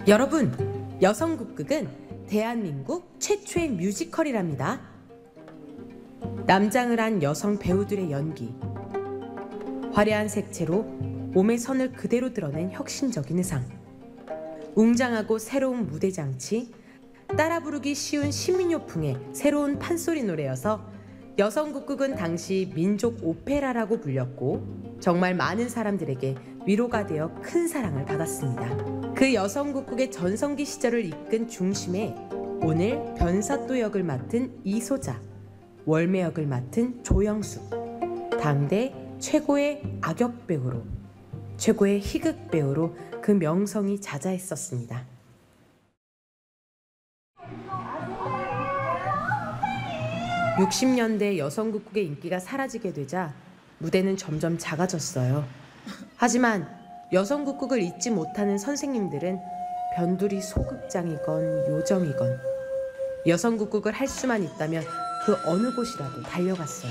여러분, 여성국극은 대한민국 최초의 뮤지컬이랍니다. 남장을 한 여성 배우들의 연기, 화려한 색채로 몸의 선을 그대로 드러낸 혁신적인 의상, 웅장하고 새로운 무대 장치, 따라 부르기 쉬운 시민요풍의 새로운 판소리 노래여서 여성국극은 당시 민족 오페라라고 불렸고 정말 많은 사람들에게 위로가 되어 큰 사랑을 받았습니다. 그 여성국극의 전성기 시절을 이끈 중심에 오늘 변사또 역을 맡은 이소자, 월매 역을 맡은 조영숙, 당대 최고의 악역 배우로, 최고의 희극 배우로 그 명성이 자자했었습니다. 60년대 여성국극의 인기가 사라지게 되자 무대는 점점 작아졌어요. 하지만 여성국극을 잊지 못하는 선생님들은 변두리 소극장이건 요정이건 여성국극을 할 수만 있다면 그 어느 곳이라도 달려갔어요.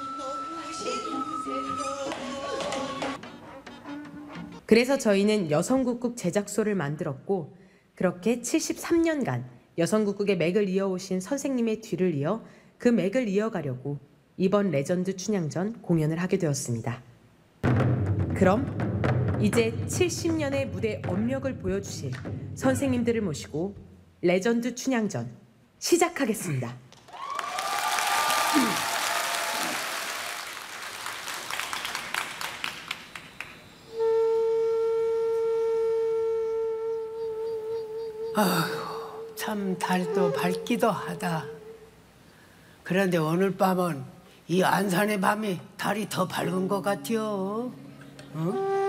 그래서 저희는 여성국극 제작소를 만들었고 그렇게 73년간 여성국극의 맥을 이어오신 선생님의 뒤를 이어 그 맥을 이어가려고 이번 레전드 춘향전 공연을 하게 되었습니다. 그럼 이제 70년의 무대 업력을 보여주실 선생님들을 모시고 레전드 춘향전 시작하겠습니다. 아휴, 참 달도 밝기도 하다. 그런데 오늘 밤은 이 안산의 밤이 달이 더 밝은 것 같아요. 어?